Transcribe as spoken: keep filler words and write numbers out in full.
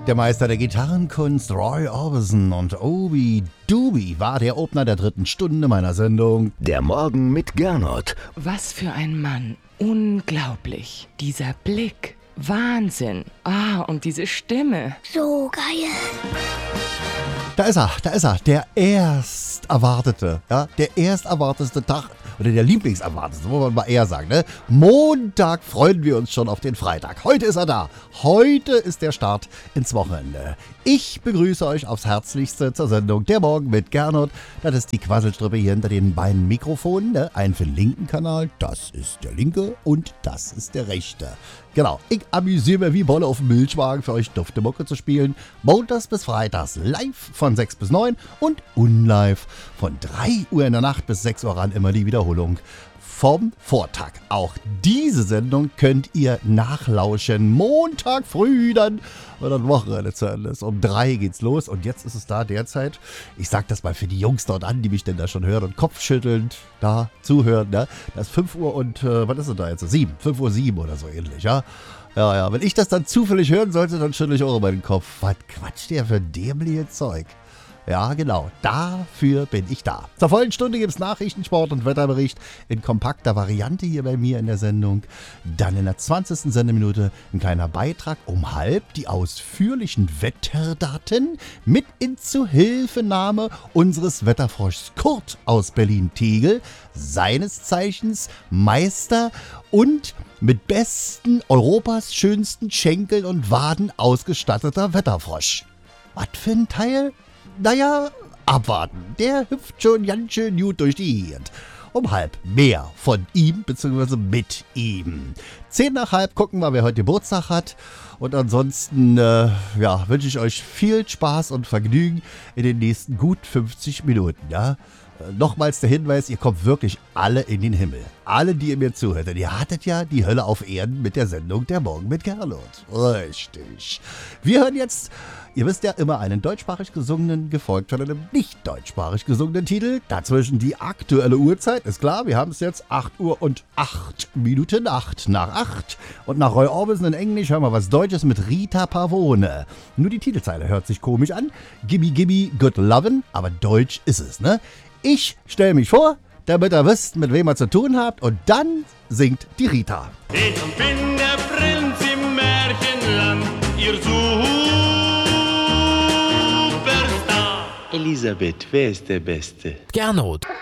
Der Meister der Gitarrenkunst Roy Orbison und Obi Doobie war der Opener der dritten Stunde meiner Sendung Der Morgen mit Gernot. Was für ein Mann. Unglaublich. Dieser Blick. Wahnsinn. Ah, und diese Stimme. So geil. Da ist er, da ist er, der erst erwartete, ja, der erst erwartete Tag oder der Lieblingserwartete, muss man mal eher sagen, ne? Montag freuen wir uns schon auf den Freitag. Heute ist er da. Heute ist der Start ins Wochenende. Ich begrüße euch aufs Herzlichste zur Sendung Der Morgen mit Gernot. Das ist die Quasselstrippe hier hinter den beiden Mikrofonen, ne? Einen für den linken Kanal, das ist der linke und das ist der rechte. Genau, ich amüsiere mich wie Bolle auf dem Milchwagen für euch dufte Mucke zu spielen. Montags bis Freitags live von sechs bis neun und unlive von drei Uhr in der Nacht bis sechs Uhr ran immer die Wiederholung vom Vortag. Auch diese Sendung könnt ihr nachlauschen. Montag früh dann, wenn das Wochenende zu Ende ist. Um drei geht's los und jetzt ist es da derzeit, ich sag das mal für die Jungs dort an, die mich denn da schon hören und kopfschüttelnd da zuhören, ne? Das ist fünf Uhr und, äh, was ist denn da jetzt? sieben, fünf Uhr sieben oder so ähnlich, ja? Ja, ja, wenn ich das dann zufällig hören sollte, dann schüttle ich auch über den Kopf. Was quatscht der für dämliche Zeug? Ja, genau, dafür bin ich da. Zur vollen Stunde gibt es Nachrichten, Sport und Wetterbericht in kompakter Variante hier bei mir in der Sendung. Dann in der zwanzigsten Sendeminute ein kleiner Beitrag um halb, die ausführlichen Wetterdaten mit in Zuhilfenahme unseres Wetterfroschs Kurt aus Berlin-Tegel, seines Zeichens Meister und mit besten Europas schönsten Schenkeln und Waden ausgestatteter Wetterfrosch. Was für ein Teil? Naja, abwarten. Der hüpft schon ganz schön gut durch die Gegend. Um halb mehr von ihm bzw. mit ihm. Zehn nach halb gucken wir, wer heute Geburtstag hat. Und ansonsten äh, ja, wünsche ich euch viel Spaß und Vergnügen in den nächsten gut fünfzig Minuten. Ja? Äh, nochmals der Hinweis, ihr kommt wirklich alle in den Himmel. Alle, die ihr mir zuhört. Denn ihr hattet ja die Hölle auf Erden mit der Sendung Der Morgen mit Gernot. Richtig. Wir hören jetzt... Ihr wisst ja, immer einen deutschsprachig gesungenen, gefolgt von einem nicht deutschsprachig gesungenen Titel. Dazwischen die aktuelle Uhrzeit, ist klar, wir haben es jetzt acht Uhr und acht Minuten, acht nach acht. Und nach Roy Orbison in Englisch hören wir was Deutsches mit Rita Pavone. Nur die Titelzeile hört sich komisch an. Gimme, gimme, good lovin', aber deutsch ist es, ne? Ich stelle mich vor, damit ihr wisst, mit wem ihr zu tun habt. Und dann singt die Rita. Ich bin der Prinz im Märchenland, ihr Superstar. Elisabeth, wer ist der Beste? Gernot.